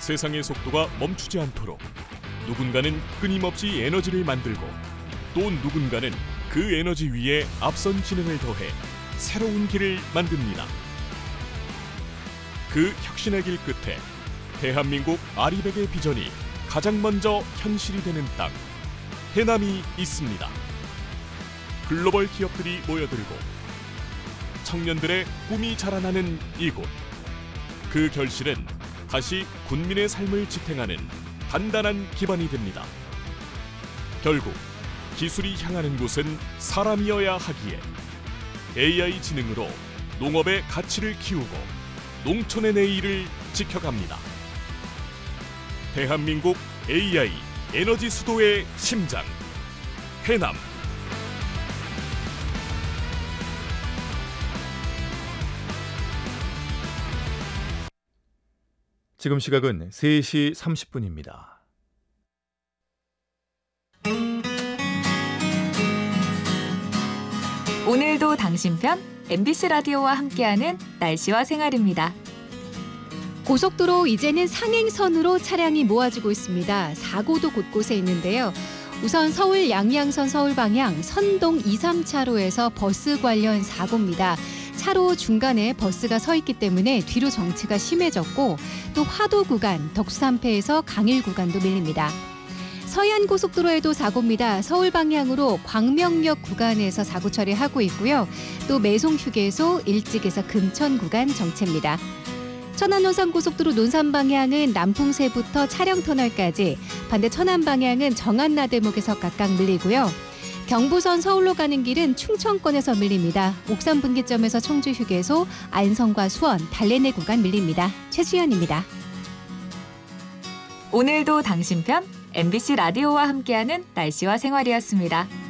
세상의 속도가 멈추지 않도록 누군가는 끊임없이 에너지를 만들고 또 누군가는 그 에너지 위에 앞선 지능을 더해 새로운 길을 만듭니다. 그 혁신의 길 끝에 대한민국 아리백의 비전이 가장 먼저 현실이 되는 땅, 해남이 있습니다. 글로벌 기업들이 모여들고 청년들의 꿈이 자라나는 이곳. 그 결실은 다시 군민의 삶을 지탱하는 단단한 기반이 됩니다. 결국 기술이 향하는 곳은 사람이어야 하기에 AI 지능으로 농업의 가치를 키우고 농촌의 내일을 지켜갑니다. 대한민국 AI 에너지 수도의 심장, 해남. 지금 시각은 3시 30분입니다. 오늘도 당신 편 MBC 라디오와 함께하는 날씨와 생활입니다. 고속도로 이제는 상행선으로 차량이 모아지고 있습니다. 사고도 곳곳에 있는데요. 우선 서울 양양선 서울 방향 선동 2, 3차로에서 버스 관련 사고입니다. 차로 중간에 버스가 서 있기 때문에 뒤로 정체가 심해졌고 또 화도 구간 덕수산패에서 강일 구간도 밀립니다. 서해안고속도로에도 사고입니다. 서울 방향으로 광명역 구간에서 사고 처리하고 있고요. 또 매송휴게소 일찍에서 금천 구간 정체입니다. 천안노산고속도로 논산 방향은 남풍세부터 차량터널까지, 반대 천안 방향은 정안나들목에서 각각 밀리고요. 경부선 서울로 가는 길은 충청권에서 밀립니다. 옥산 분기점에서 청주휴게소, 안성과 수원, 달래내 구간 밀립니다. 최수연입니다. 오늘도 당신 편 MBC 라디오와 함께하는 날씨와 생활이었습니다.